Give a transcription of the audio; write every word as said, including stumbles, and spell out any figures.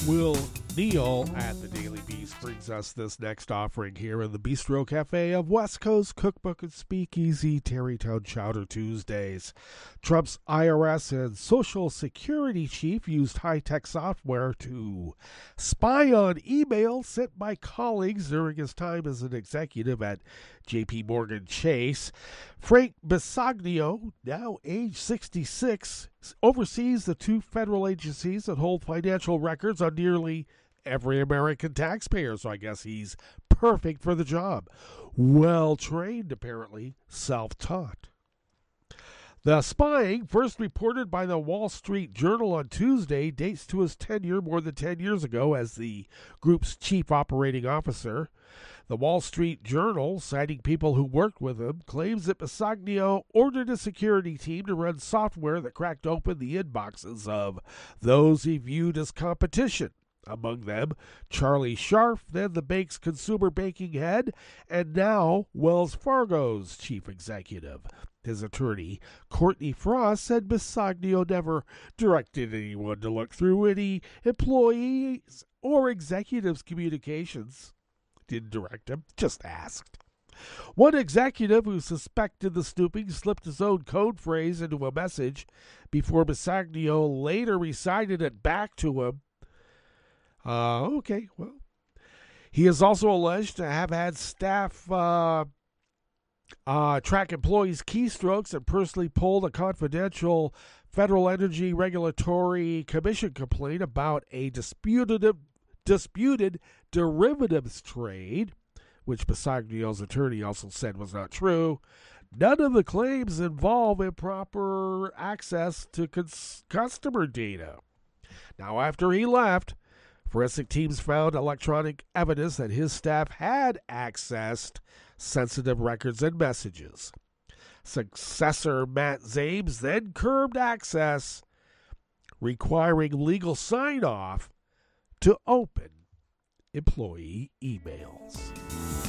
Will Neal at the Daily Beast brings us this next offering here in the Bistro Cafe of West Coast Cookbook and Speakeasy, Tarrytown Chowder Tuesdays. Trump's I R S and Social Security chief used high-tech software to spy on email sent by colleagues during his time as an executive at J P Morgan Chase. Frank Bisogno, now age sixty-six, oversees the two federal agencies that hold financial records on nearly every American taxpayer, so I guess he's perfect for the job. Well-trained, apparently, self-taught. The spying, first reported by the Wall Street Journal on Tuesday, dates to his tenure more than ten years ago as the group's chief operating officer. The Wall Street Journal, citing people who worked with him, claims that Bisogno ordered a security team to run software that cracked open the inboxes of those he viewed as competition. Among them, Charlie Scharf, then the bank's consumer banking head, and now Wells Fargo's chief executive. His attorney, Courtney Frost, said Bisogno never directed anyone to look through any employees' or executives' communications. Didn't direct him, just asked. One executive who suspected the snooping slipped his own code phrase into a message before Bisogno later recited it back to him. Uh, okay, well. He is also alleged to have had staff uh, uh, track employees' keystrokes and personally pulled a confidential Federal Energy Regulatory Commission complaint about a disputed, disputed derivatives trade, which Bisogno's attorney also said was not true. None of the claims involve improper access to cons- customer data. Now, after he left, forensic teams found electronic evidence that his staff had accessed sensitive records and messages. Successor Matt Zames then curbed access, requiring legal sign-off to open employee emails.